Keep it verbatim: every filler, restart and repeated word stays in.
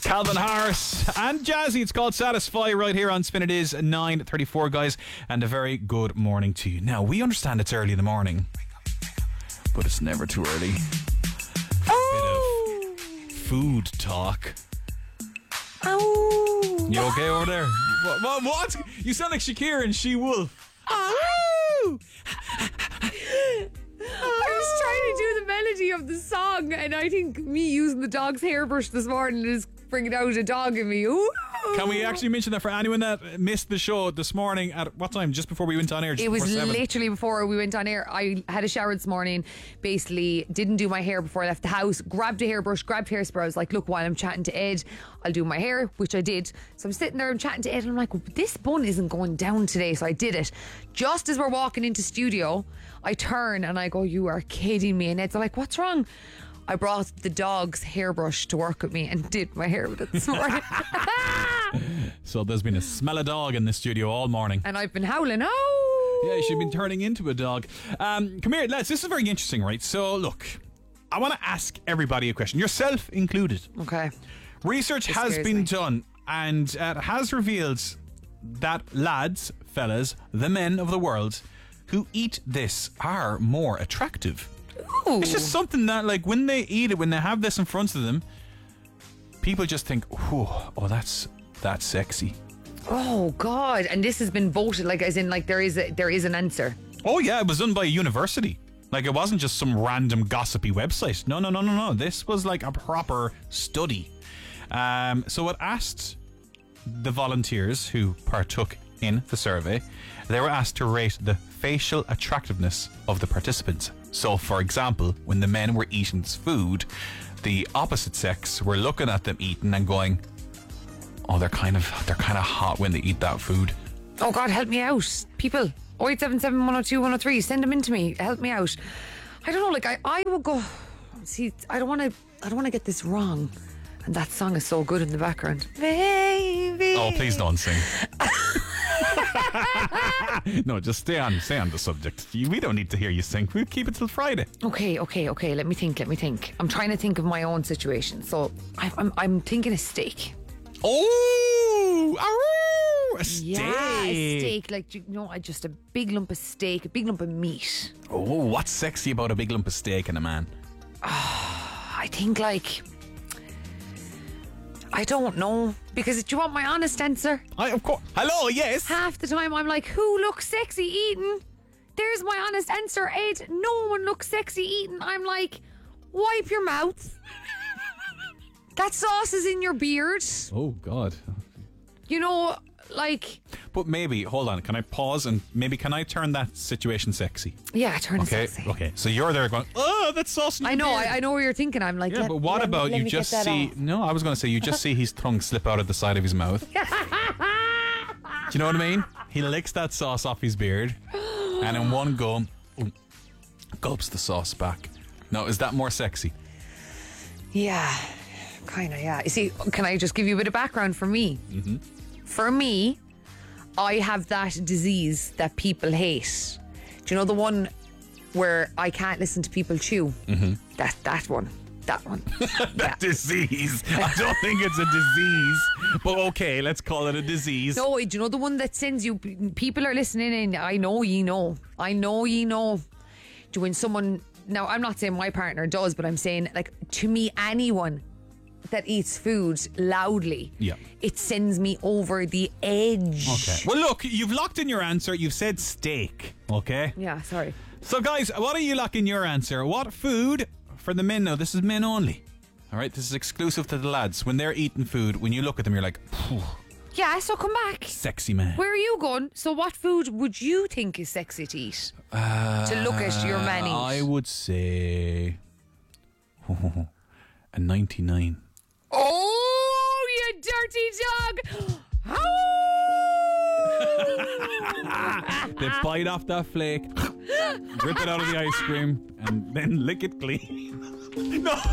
Calvin Harris and Jazzy. It's called Satisfy right here on Spin. It is nine thirty-four, guys, and a very good morning to you. Now, we understand it's early in the morning, but it's never too early. Oh. A bit of food talk. Oh. You okay over there? What? What? what? You sound like Shakira and She Wolf. Oh. I was trying to do the melody of the song, and I think me using the dog's hairbrush this morning is bringing out a dog in me. Ooh. Can we actually mention that for anyone that missed the show this morning at what time? Just before we went on air? Just it was before seven? Literally before we went on air. I had a shower this morning, basically didn't do my hair before I left the house, grabbed a hairbrush, grabbed hairspray. I was like, look, while I'm chatting to Ed, I'll do my hair, which I did. So I'm sitting there and chatting to Ed, and I'm like, well, this bun isn't going down today, so I did it. Just as we're walking into studio, I turn and I go, you are kidding me. And Ed's like, what's wrong? I brought the dog's hairbrush to work with me and did my hair with it this morning. So there's been a smell of dog in the studio all morning. And I've been howling, oh! Yeah, she's been turning into a dog. Um, come here, lads, this is very interesting, right? So, look, I want to ask everybody a question, yourself included. Okay. Research This has scares been me. done, and uh, it has revealed that lads, fellas, the men of the world who eat this are more attractive. Ooh. It's just something that, like, when they eat it, when they have this in front of them, people just think, oh, oh, that's that's sexy. Oh God! And this has been voted, like, as in, like, there is a, there is an answer. Oh yeah, it was done by a university. Like, it wasn't just some random gossipy website. No, no, no, no, no. This was like a proper study. Um, so it asked the volunteers who partook in the survey, they were asked to rate the facial attractiveness of the participants. So, for example, when the men were eating this food, the opposite sex were looking at them eating and going, oh, they're kind of they're kind of hot when they eat that food. Oh God, help me out, people! oh eight seven seven, one oh two, one oh three. Send them in to me. Help me out. I don't know. Like, I, I would go. See, I don't want to. I don't want to get this wrong. And that song is so good in the background. Baby. Oh, please don't sing. No, just stay on, stay on the subject. You- We don't need to hear you sing. We'll keep it till Friday. Okay, okay, okay. Let me think. Let me think. I'm trying to think of my own situation. So I, I'm, I'm thinking a steak. Oh, aroo, a steak. Yeah, a steak. Like, you know, I just a big lump of steak, a big lump of meat. Oh, what's sexy about a big lump of steak in a man? I think, like, I don't know. Because do you want my honest answer? I, of course. Hello, yes. Half the time I'm like, who looks sexy eating? There's my honest answer, Ed. No one looks sexy eating. I'm like, wipe your mouth. That sauce is in your beard. Oh, God. You know, like... But maybe, hold on, can I pause and maybe can I turn that situation sexy? Yeah, turn it Okay, sexy. okay. So you're there going, oh, that's sauce in your I know, beard." I, I know what you're thinking. I'm like, Yeah, let- but what let me- about let you me get just that see... off. No, I was going to say, you just see his tongue slip out of the side of his mouth. Do you know what I mean? He licks that sauce off his beard and in one go, ooh, gulps the sauce back. Now, is that more sexy? Yeah, kind of, yeah. You see, can I just give you a bit of background for me? Mm-hmm. For me, I have that disease that people hate. Do you know the one where I can't listen to people chew? Mm-hmm. That, that one. That one. That disease. I don't think it's a disease, but okay, let's call it a disease. No, do you know the one that sends you... People are listening in. I know ye know. I know ye know. Do when someone... Now, I'm not saying my partner does, but I'm saying, like, to me, anyone that eats food loudly, Yeah. it sends me over the edge. Okay. Well, look, you've locked in your answer. You've said steak. Okay. Yeah, sorry. So, guys, what are you locking your answer? What food for the men? Now, this is men only. All right, this is exclusive to the lads. When they're eating food, when you look at them, you're like, "Phew, Yeah, so come back. sexy man. Where are you going? So what food would you think is sexy to eat? Uh, to look at your man eat? I would say a ninety-nine. Oh, you dirty dog! Oh! They bite off that flake, rip it out of the ice cream, and then lick it clean. No.